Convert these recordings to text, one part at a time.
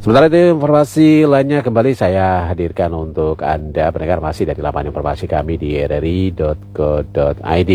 Sementara itu informasi lainnya kembali saya hadirkan untuk Anda pendengar masih dari laman informasi kami di rri.co.id.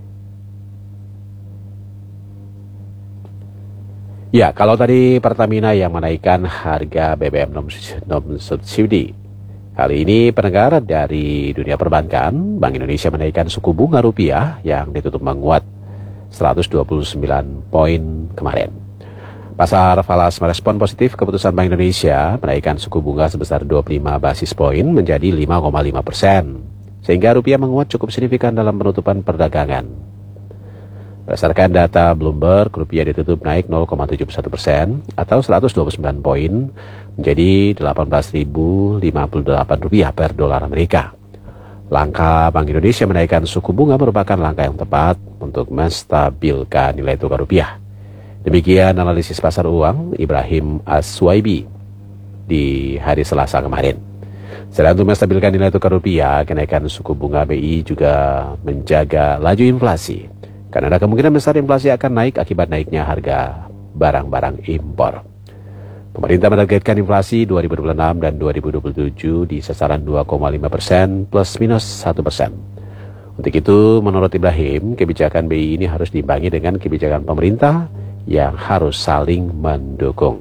Ya, kalau tadi Pertamina yang menaikkan harga BBM non-subsidi, kali ini pendengar dari dunia perbankan, Bank Indonesia menaikkan suku bunga rupiah yang ditutup menguat 129 poin kemarin. Pasar falas merespon positif keputusan Bank Indonesia menaikkan suku bunga sebesar 25 basis poin menjadi 5,5%, sehingga rupiah menguat cukup signifikan dalam penutupan perdagangan. Berdasarkan data Bloomberg, rupiah ditutup naik 0,71% atau 129 poin menjadi 18.058 rupiah per dolar Amerika. Langkah Bank Indonesia menaikkan suku bunga merupakan langkah yang tepat untuk menstabilkan nilai tukar rupiah. Demikian analisis pasar uang Ibrahim Aswaibi di hari Selasa kemarin. Selain untuk menstabilkan nilai tukar rupiah, kenaikan suku bunga BI juga menjaga laju inflasi. Karena ada kemungkinan besar inflasi akan naik akibat naiknya harga barang-barang impor. Pemerintah menargetkan inflasi 2026 dan 2027 di sasaran 2,5% plus minus 1%. Untuk itu, menurut Ibrahim, kebijakan BI ini harus diimbangi dengan kebijakan pemerintah yang harus saling mendukung.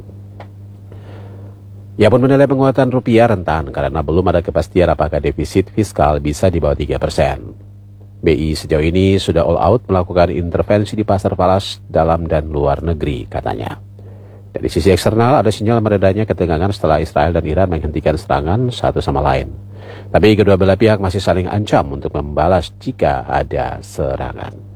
Ia pun menilai penguatan rupiah rentan karena belum ada kepastian apakah defisit fiskal bisa di bawah 3%. BI sejauh ini sudah all out melakukan intervensi di pasar falas dalam dan luar negeri, katanya. Dari sisi eksternal ada sinyal meredanya ketegangan setelah Israel dan Iran menghentikan serangan satu sama lain. Tapi kedua belah pihak masih saling ancam untuk membalas jika ada serangan.